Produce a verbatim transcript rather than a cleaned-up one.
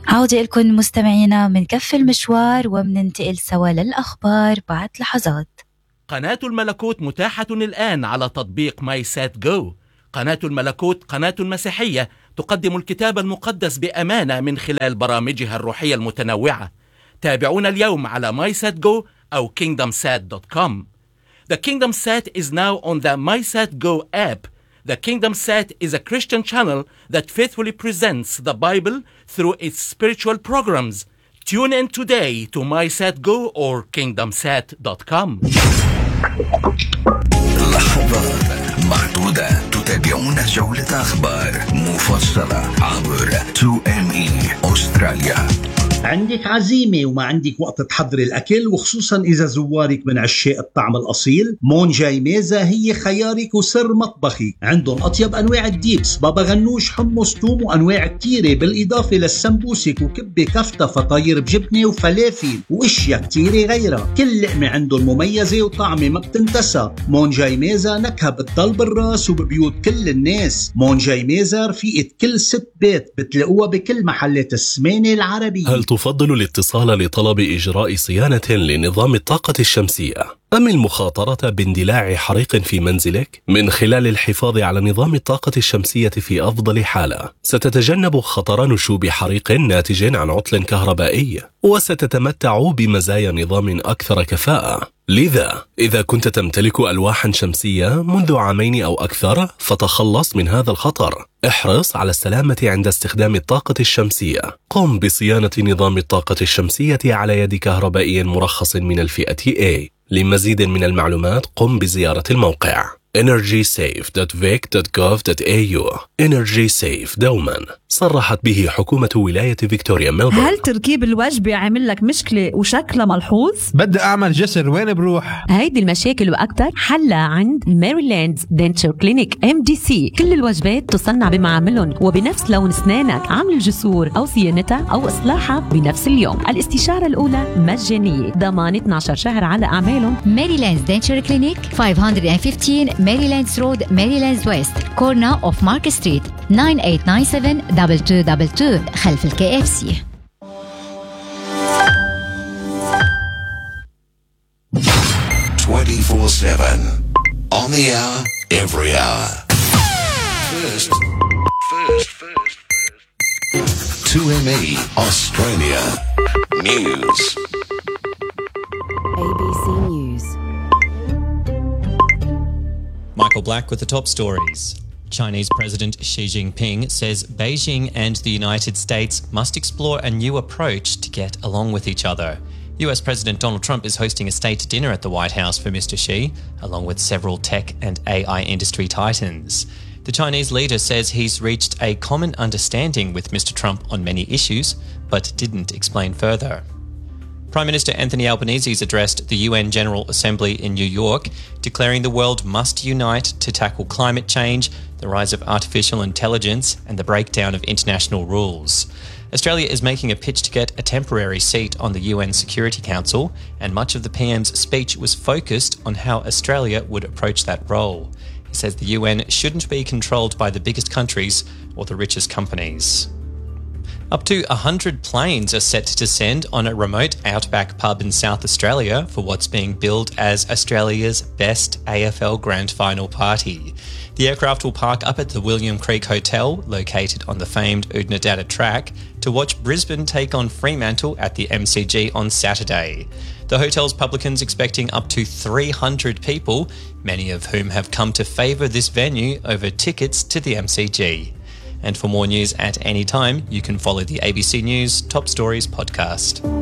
عودة لكم مستمعينا من كف المشوار ومننتقل سوا للأخبار بعد لحظات. قناة الملكوت متاحة الآن على تطبيق ماي سات جو. قناة الملكوت قناة مسيحية تقدم الكتاب المقدس بأمانة من خلال برامجها الروحية المتنوعة. تابعونا اليوم على ماي سات جو أو كينغدم سات دوت كوم. The KingdomSat is now on the MySatGo app. The KingdomSat is a Christian channel that faithfully presents the Bible through its spiritual programs. Tune in today to MySatGo or kingdom sat dot com. لحظات محدودة تتابعون جولة أخبار مفصلة عبر تو إم إي أستراليا. عندك عزيمة وما عندك وقت تحضر الأكل، وخصوصا إذا زوارك من عشاق الطعم الأصيل، مونجاي ميزة هي خيارك وسر مطبخي. عندهم أطيب أنواع الديبس، بابا غنوش، حمص، توم وأنواع كتيرة، بالإضافة للسمبوسك وكبة كفتة فطاير بجبنة وفلافل وإشياء كتيرة غيرها. كل لقمة عندهم مميزة وطعمة ما بتنتسى. مونجاي ميزة نكهة بتضل بالراس وببيوت كل الناس. مونجاي ميزة رفيقة كل ست بيت، بتلاقوها بكل محلات السمانة العربية. هل تفضل الاتصال لطلب إجراء صيانة لنظام الطاقة الشمسية أم المخاطرة باندلاع حريق في منزلك؟ من خلال الحفاظ على نظام الطاقة الشمسية في أفضل حالة، ستتجنب خطر نشوب حريق ناتج عن عطل كهربائي، وستتمتع بمزايا نظام أكثر كفاءة. لذا إذا كنت تمتلك ألواحا شمسية منذ عامين أو أكثر، فتخلص من هذا الخطر. احرص على السلامة عند استخدام الطاقة الشمسية. قم بصيانة نظام الطاقة الشمسية على يد كهربائي مرخص من الفئة A. لمزيد من المعلومات قم بزيارة الموقع energy safe dot vic dot gov dot a u. Energy Safe دوما صرحت به حكومة ولاية فيكتوريا ميلبورن. هل تركيب الوجبة عامل لك مشكلة وشكلها ملحوظ؟ بدي أعمل جسر، وين بروح؟ هيدي المشاكل وأكتر حلها عند ماريلاند دنتشر كلينيك إم دي سي. كل الوجبات تصنع بمعاملهم وبنفس لون أسنانك. عمل الجسور أو صيانتها أو إصلاحها بنفس اليوم. الاستشارة الأولى مجانية، ضمان اثنا عشر شهر على أعمالهم. ماريلاند دنتشر كلينيك خمسمية وخمستاشر ماريلاندز رود، ماريلاندز ويست، كورنا أوف مارك ستريت، تسعة ثمانية تسعة سبعة اثنين اثنين اثنين اثنين خلف الكي اف سي. twenty-four seven on the hour, every hour. First, first, first, first. two M E Australia News. A B C News. Michael Black with the top stories. Chinese President Xi Jinping says Beijing and the United States must explore a new approach to get along with each other. U S President Donald Trump is hosting a state dinner at the White House for Mister Xi, along with several tech and A I industry titans. The Chinese leader says he's reached a common understanding with Mister Trump on many issues, but didn't explain further. Prime Minister Anthony Albanese addressed the U N General Assembly in New York, declaring the world must unite to tackle climate change, the rise of artificial intelligence, and the breakdown of international rules. Australia is making a pitch to get a temporary seat on the U N Security Council, and much of the P M's speech was focused on how Australia would approach that role. He says the U N shouldn't be controlled by the biggest countries or the richest companies. Up to one hundred planes are set to descend on a remote outback pub in South Australia for what's being billed as Australia's best A F L Grand Final party. The aircraft will park up at the William Creek Hotel, located on the famed Oodnadatta track, to watch Brisbane take on Fremantle at the M C G on Saturday. The hotel's publican's expecting up to three hundred people, many of whom have come to favour this venue over tickets to the M C G. And for more news at any time, you can follow the A B C News Top Stories podcast.